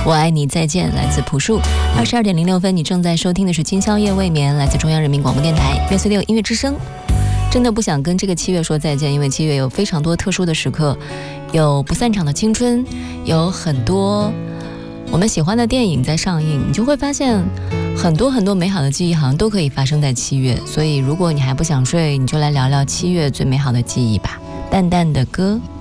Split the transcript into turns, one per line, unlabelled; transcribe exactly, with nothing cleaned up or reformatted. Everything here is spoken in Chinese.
我爱你再见，来自朴树。二十二点零六分，你正在收听的是今宵夜未眠，来自中央人民广播电台月随六音乐之声。真的不想跟这个七月说再见，因为七月有非常多特殊的时刻，有不散场的青春，有很多我们喜欢的电影在上映，你就会发现很多很多美好的记忆好像都可以发生在七月。所以如果你还不想睡，你就来聊聊七月最美好的记忆吧。淡淡的歌。